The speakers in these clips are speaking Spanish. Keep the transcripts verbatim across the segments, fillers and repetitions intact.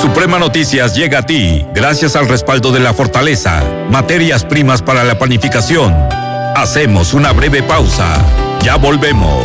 Suprema Noticias llega a ti gracias al respaldo de La Fortaleza, materias primas para la panificación. Hacemos una breve pausa. Ya volvemos.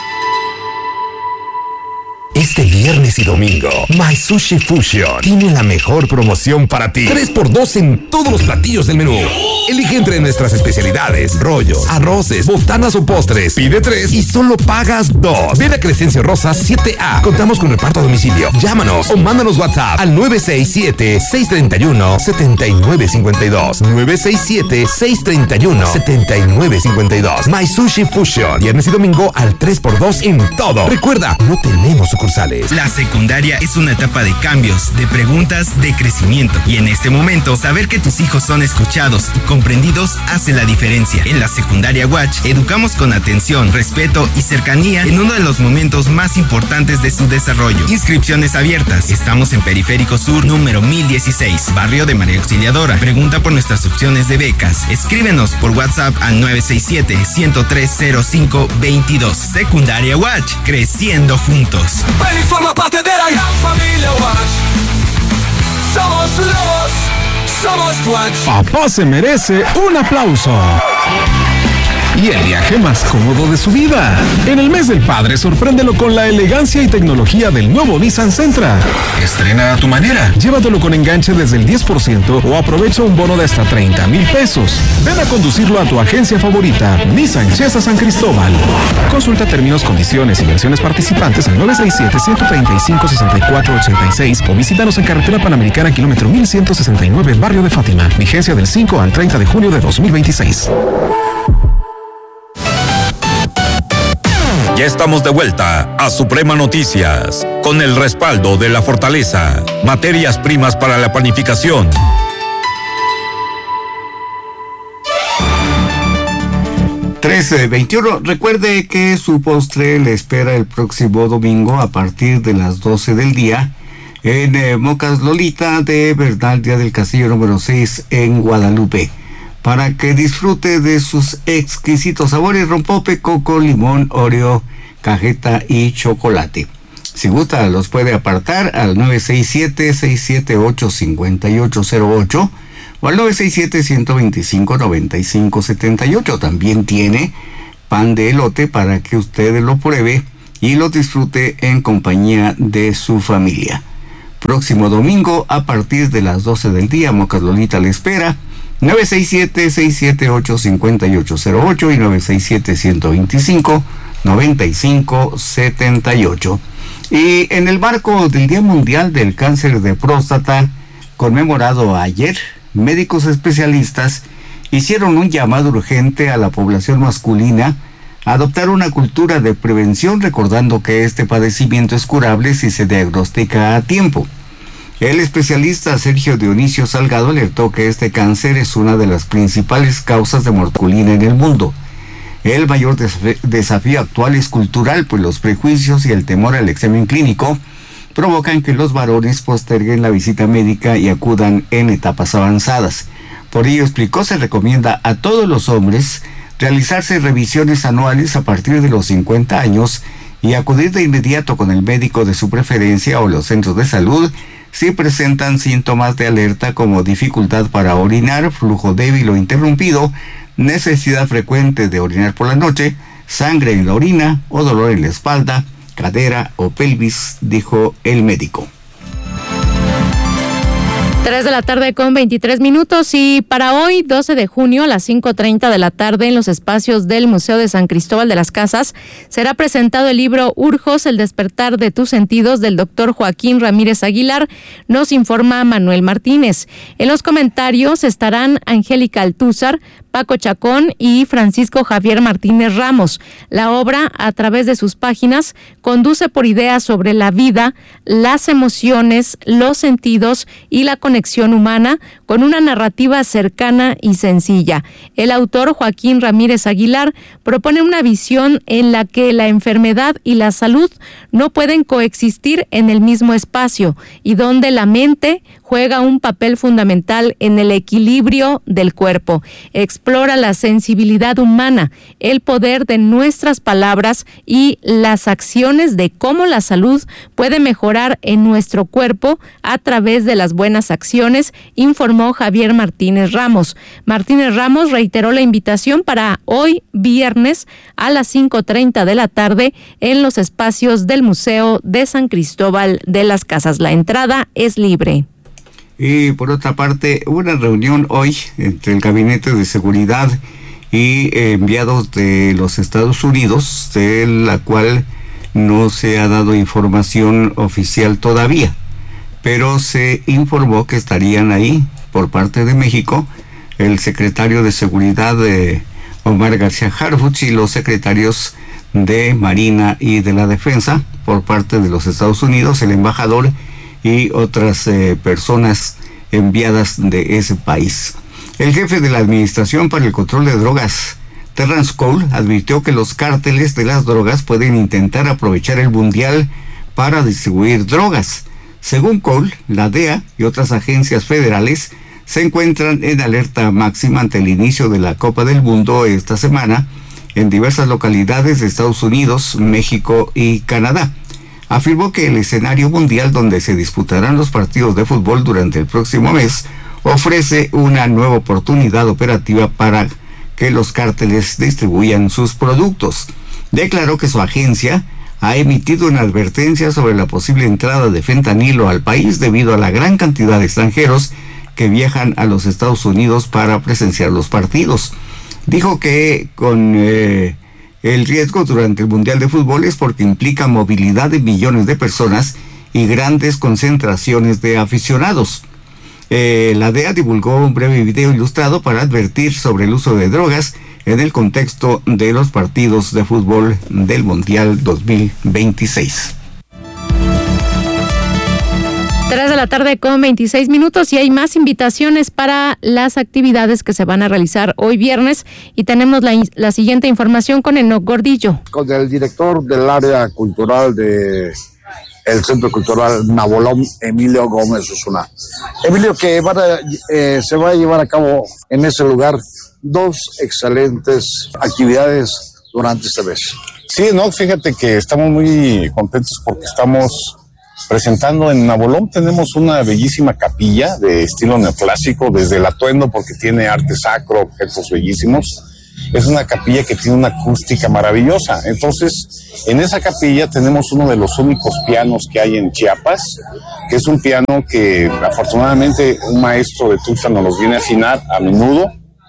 Este viernes y domingo, My Sushi Fusion tiene la mejor promoción para ti. tres por dos en todos los platillos del menú. Elige entre nuestras especialidades, rollos, arroces, botanas o postres. Pide tres y solo pagas dos. Ven a Crescencio Rosa siete A. Contamos con reparto a domicilio. Llámanos o mándanos WhatsApp al nueve seis siete, seis tres uno, siete nueve cinco dos. nueve seis siete, seis tres uno, siete nueve cinco dos. My Sushi Fusion. Viernes y domingo al tres por dos en todo. Recuerda, no tenemos sucursales. La secundaria es una etapa de cambios, de preguntas, de crecimiento. Y en este momento, saber que tus hijos son escuchados y comprendidos hace la diferencia. En la Secundaria Watch, educamos con atención, respeto y cercanía en uno de los momentos más importantes de su desarrollo. Inscripciones abiertas. Estamos en Periférico Sur, número mil dieciséis, barrio de María Auxiliadora. Pregunta por nuestras opciones de becas. Escríbenos por WhatsApp al nueve seis siete, uno cero tres cero cinco dos dos. Secundaria Watch, creciendo juntos. Ven y forma parte de la gran familia Watch. Somos lobos, somos Watch. Papá se merece un aplauso. Y el viaje más cómodo de su vida. En el mes del padre, sorpréndelo con la elegancia y tecnología del nuevo Nissan Sentra. Estrena a tu manera. Llévatelo con enganche desde el diez por ciento o aprovecha un bono de hasta treinta mil pesos. Ven a conducirlo a tu agencia favorita, Nissan Chesa San Cristóbal. Consulta términos, condiciones y versiones participantes al nueve seis siete, uno tres cinco, seis cuatro ocho seis o visítanos en Carretera Panamericana, kilómetro mil ciento sesenta y nueve, Barrio de Fátima. Vigencia del cinco al treinta de junio de dos mil veintiséis. Ya estamos de vuelta a Suprema Noticias, con el respaldo de La Fortaleza, materias primas para la panificación. trece veintiuno. Recuerde que su postre le espera el próximo domingo a partir de las doce del día en eh, Mocas Lolita de Bernal Díaz del Castillo número seis en Guadalupe, para que disfrute de sus exquisitos sabores: rompope, coco, limón, oreo, cajeta y chocolate. Si gusta, los puede apartar al nueve seis siete, seis siete ocho, cinco ocho cero ocho o al nueve seis siete, uno dos cinco, nueve cinco siete ocho. También tiene pan de elote para que usted lo pruebe y lo disfrute en compañía de su familia. Próximo domingo a partir de las doce del día, Mocas Lolita le espera. nueve seis siete, seis siete ocho, cinco ocho cero ocho y nueve seis siete, uno dos cinco, nueve cinco siete ocho. Y en el marco del Día Mundial del Cáncer de Próstata, conmemorado ayer, médicos especialistas hicieron un llamado urgente a la población masculina a adoptar una cultura de prevención, recordando que este padecimiento es curable si se diagnostica a tiempo. El especialista Sergio Dionisio Salgado alertó que este cáncer es una de las principales causas de mortalidad en el mundo. El mayor desaf- desafío actual es cultural, pues los prejuicios y el temor al examen clínico provocan que los varones posterguen la visita médica y acudan en etapas avanzadas. Por ello, explicó, se recomienda a todos los hombres realizarse revisiones anuales a partir de los cincuenta años y acudir de inmediato con el médico de su preferencia o los centros de salud si presentan síntomas de alerta como dificultad para orinar, flujo débil o interrumpido, necesidad frecuente de orinar por la noche, sangre en la orina o dolor en la espalda, cadera o pelvis, dijo el médico. tres de la tarde con veintitrés minutos y para hoy, doce de junio, a las cinco treinta de la tarde, en los espacios del Museo de San Cristóbal de las Casas, será presentado el libro Urjos, el despertar de tus sentidos, del doctor Joaquín Ramírez Aguilar, nos informa Manuel Martínez. En los comentarios estarán Angélica Altúzar, Paco Chacón y Francisco Javier Martínez Ramos. La obra, a través de sus páginas, conduce por ideas sobre la vida, las emociones, los sentidos y la conexión conexión humana con una narrativa cercana y sencilla. El autor, Joaquín Ramírez Aguilar, propone una visión en la que la enfermedad y la salud no pueden coexistir en el mismo espacio y donde la mente juega un papel fundamental en el equilibrio del cuerpo. Explora la sensibilidad humana, el poder de nuestras palabras y las acciones de cómo la salud puede mejorar en nuestro cuerpo a través de las buenas acciones, informó Javier Martínez Ramos. Martínez Ramos reiteró la invitación para hoy viernes a las cinco treinta de la tarde en los espacios del Museo de San Cristóbal de las Casas. La entrada es libre. Y por otra parte, una reunión hoy entre el Gabinete de Seguridad y eh, enviados de los Estados Unidos, de la cual no se ha dado información oficial todavía, pero se informó que estarían ahí por parte de México el secretario de Seguridad de Omar García Harfuch y los secretarios de Marina y de la Defensa por parte de los Estados Unidos, el embajador y otras eh, personas enviadas de ese país. El jefe de la Administración para el Control de Drogas, Terrence Cole, advirtió que los cárteles de las drogas pueden intentar aprovechar el mundial para distribuir drogas. Según Cole, la D E A y otras agencias federales se encuentran en alerta máxima ante el inicio de la Copa del Mundo esta semana en diversas localidades de Estados Unidos, México y Canadá. Afirmó que el escenario mundial donde se disputarán los partidos de fútbol durante el próximo mes ofrece una nueva oportunidad operativa para que los cárteles distribuyan sus productos. Declaró que su agencia ha emitido una advertencia sobre la posible entrada de fentanilo al país debido a la gran cantidad de extranjeros que viajan a los Estados Unidos para presenciar los partidos. Dijo que con eh, el riesgo durante el Mundial de Fútbol es porque implica movilidad de millones de personas y grandes concentraciones de aficionados. Eh, la D E A divulgó un breve video ilustrado para advertir sobre el uso de drogas en el contexto de los partidos de fútbol del Mundial dos mil veintiséis. Tres de la tarde con veintiséis minutos y hay más invitaciones para las actividades que se van a realizar hoy viernes y tenemos la, la siguiente información con Enoc Gordillo. Con el director del área cultural de el Centro Cultural Nabolón, Emilio Gómez Osuna. Emilio, que van a, eh, se va a llevar a cabo en ese lugar dos excelentes actividades durante este mes. Sí, no, fíjate que estamos muy contentos porque estamos presentando en Nabolón. Tenemos una bellísima capilla de estilo neoclásico, desde el atuendo, porque tiene arte sacro, objetos bellísimos. Es una capilla que tiene una acústica maravillosa. Entonces, en esa capilla tenemos uno de los únicos pianos que hay en Chiapas, que es un piano que afortunadamente un maestro de Tuxtla nos los viene a afinar a menudo.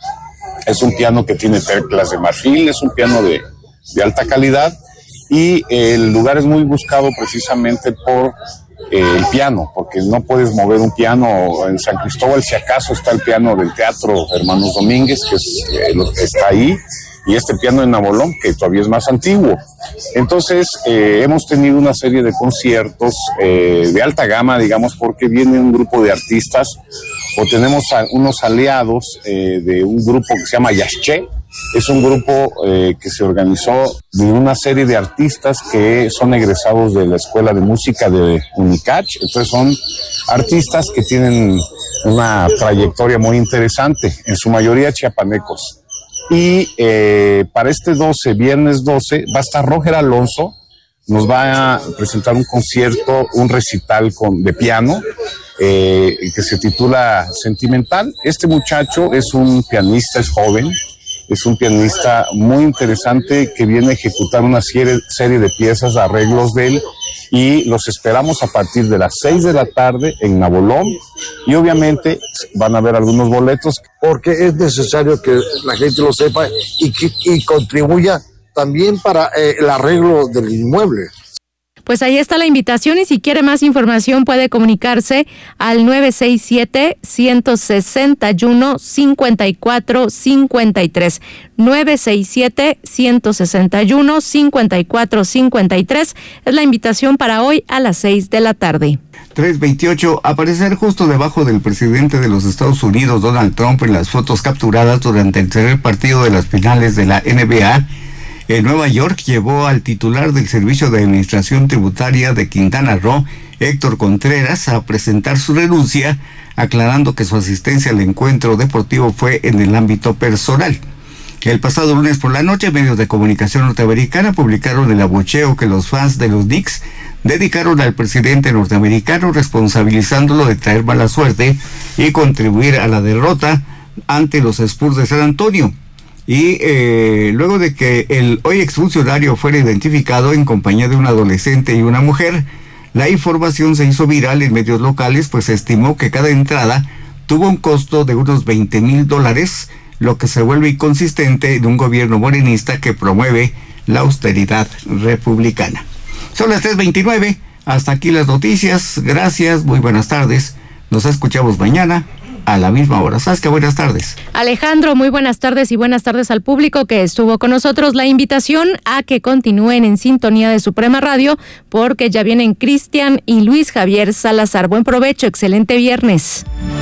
Es un piano que tiene teclas de marfil, es un piano de, de alta calidad y el lugar es muy buscado precisamente por eh, el piano, porque no puedes mover un piano en San Cristóbal, si acaso está el piano del Teatro Hermanos Domínguez, que es, eh, está ahí, y este piano en Nabolón, que todavía es más antiguo. Entonces, eh, hemos tenido una serie de conciertos eh, de alta gama, digamos, porque viene un grupo de artistas, o tenemos a unos aliados eh, de un grupo que se llama Yaxché. Es un grupo eh, que se organizó de una serie de artistas que son egresados de la Escuela de Música de UNICACH. Entonces son artistas que tienen una trayectoria muy interesante, en su mayoría chiapanecos. Y eh, para este doce, viernes doce, va a estar Roger Alonso, nos va a presentar un concierto, un recital con, de piano, eh, que se titula Sentimental. Este muchacho es un pianista, es joven, es un pianista muy interesante que viene a ejecutar una serie, serie de piezas, arreglos de él, y los esperamos a partir de las seis de la tarde en Nabolón, y obviamente van a haber algunos boletos. Porque es necesario que la gente lo sepa y, que, y contribuya también para eh, el arreglo del inmueble. Pues ahí está la invitación y si quiere más información puede comunicarse al nueve seis siete, uno seis uno, cinco cuatro cinco tres. nueve seis siete, uno seis uno, cinco cuatro cinco tres es la invitación para hoy a las seis de la tarde. tres veintiocho, aparecer justo debajo del presidente de los Estados Unidos, Donald Trump, en las fotos capturadas durante el tercer partido de las finales de la N B A en Nueva York llevó al titular del Servicio de Administración Tributaria de Quintana Roo, Héctor Contreras, a presentar su renuncia, aclarando que su asistencia al encuentro deportivo fue en el ámbito personal. El pasado lunes por la noche, medios de comunicación norteamericana publicaron el abucheo que los fans de los Knicks dedicaron al presidente norteamericano, responsabilizándolo de traer mala suerte y contribuir a la derrota ante los Spurs de San Antonio. Y eh, luego de que el hoy exfuncionario fuera identificado en compañía de un adolescente y una mujer, la información se hizo viral en medios locales, pues se estimó que cada entrada tuvo un costo de unos veinte mil dólares, lo que se vuelve inconsistente en un gobierno morenista que promueve la austeridad republicana. Son las tres veintinueve, hasta aquí las noticias, gracias, muy buenas tardes, nos escuchamos mañana a la misma hora. Saskia, buenas tardes. Alejandro, muy buenas tardes y buenas tardes al público que estuvo con nosotros. La invitación a que continúen en sintonía de Suprema Radio porque ya vienen Cristian y Luis Javier Salazar. Buen provecho, excelente viernes.